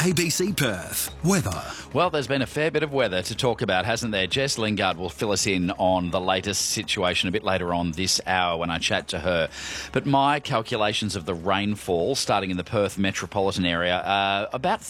ABC Perth. Weather. Well, there's been a fair bit of weather to talk about, hasn't there? Jess Lingard will fill us in on the latest situation a bit later on this hour when I chat to her. But my calculations of the rainfall starting in the Perth metropolitan area are about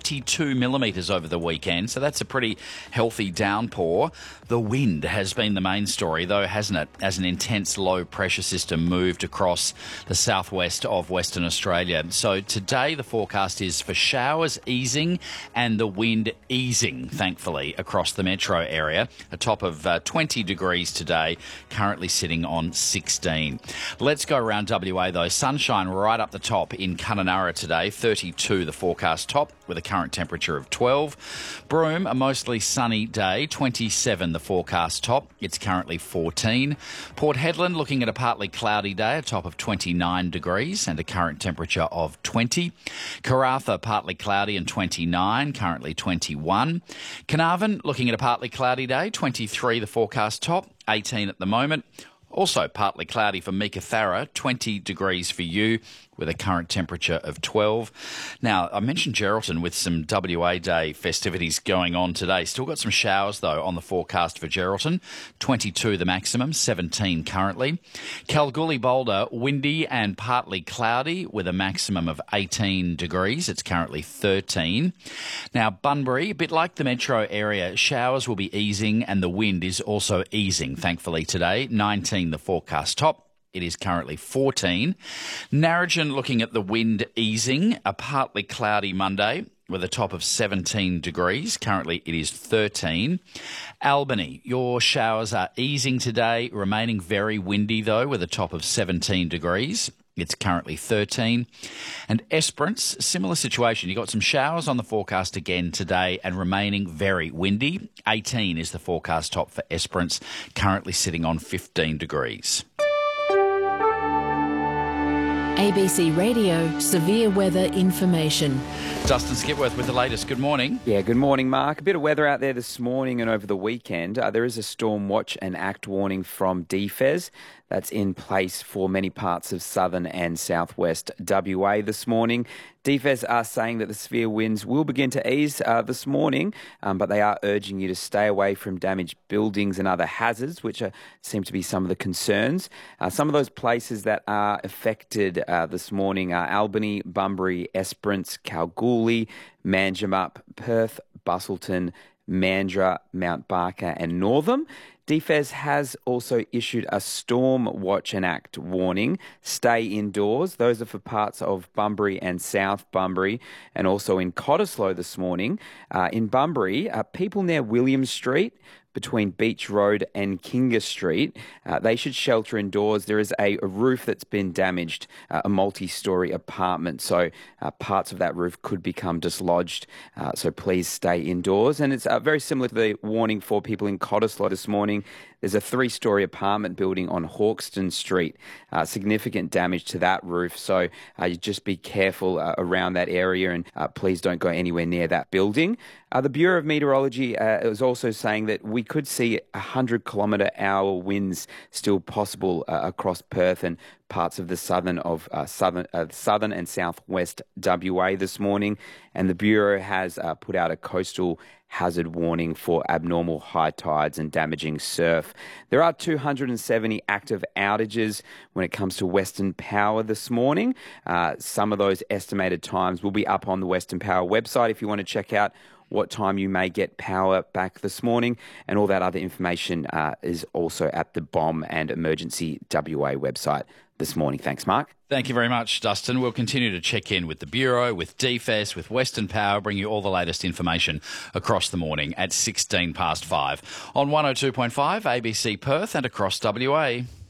32 millimetres over the weekend, so that's a pretty healthy downpour. The wind has been the main story, though, hasn't it, as an intense low pressure system moved across the southwest of Western Australia. So today the forecast is for showers easing and the wind easing, thankfully, across the metro area. A top of 20 degrees today, currently sitting on 16. Let's go around WA, though. Sunshine right up the top in Kununurra today, 32 the forecast top, with a current temperature of 12. Broome, a mostly sunny day, 27 the forecast top. It's currently 14. Port Hedland looking at a partly cloudy day, a top of 29 degrees and a current temperature of 20. Karratha, partly cloudy and 29, currently 21. Carnarvon looking at a partly cloudy day, 23 the forecast top, 18 at the moment. Also partly cloudy for Meekatharra, 20 degrees for you, with a current temperature of 12. Now, I mentioned Geraldton with some WA Day festivities going on today. Still got some showers, though, on the forecast for Geraldton. 22 the maximum, 17 currently. Kalgoorlie Boulder, windy and partly cloudy with a maximum of 18 degrees. It's currently 13. Now, Bunbury, a bit like the metro area, showers will be easing and the wind is also easing, thankfully, today. 19 the forecast top. It is currently 14. Narrogin looking at the wind easing, a partly cloudy Monday with a top of 17 degrees. Currently it is 13. Albany, your showers are easing today, remaining very windy though, with a top of 17 degrees. It's currently 13. And Esperance, similar situation. You've got some showers on the forecast again today and remaining very windy. 18 is the forecast top for Esperance, currently sitting on 15 degrees. ABC Radio Severe Weather Information. Dustin Skipworth with the latest. Good morning. Yeah, good morning, Mark. A bit of weather out there this morning and over the weekend. There is a storm watch and act warning from DFES that's in place for many parts of southern and southwest WA this morning. DFES are saying that the severe winds will begin to ease this morning, but they are urging you to stay away from damaged buildings and other hazards, which seem to be some of the concerns. Some of those places that are affected this morning are Albany, Bunbury, Esperance, Kalgoorlie, Manjimup, Perth, Busselton, Mandurah, Mount Barker and Northam. DFES has also issued a storm watch and act warning. Stay indoors. Those are for parts of Bunbury and South Bunbury, and also in Cottesloe this morning. In Bunbury, people near William Street, between Beach Road and Kinga Street, they should shelter indoors. There is a roof that's been damaged, a multi-storey apartment, so parts of that roof could become dislodged, so please stay indoors. And it's very similar to the warning for people in Cottesloe this morning. There's a 3-storey apartment building on Hawkeston Street, significant damage to that roof, so you just be careful around that area and please don't go anywhere near that building. The Bureau of Meteorology is also saying that we could see 100-kilometre-hour winds still possible across Perth and parts of the southern and southwest WA this morning, and the Bureau has put out a coastal hazard warning for abnormal high tides and damaging surf. There are 270 active outages when it comes to Western Power this morning. Some of those estimated times will be up on the Western Power website if you want to check out what time you may get power back this morning, and all that other information is also at the BOM and Emergency WA website this morning. Thanks, Mark. Thank you very much, Dustin. We'll continue to check in with the Bureau, with DFES, with Western Power, bring you all the latest information across the morning at 5:16 on 102.5 ABC Perth and across WA.